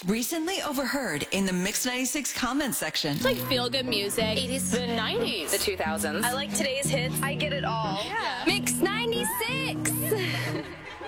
Recently overheard in the Mix 96 comment section. It's like feel-good music. 80s. The 90s. The 2000s. I like today's hits. I get it all. Yeah. Mix 96!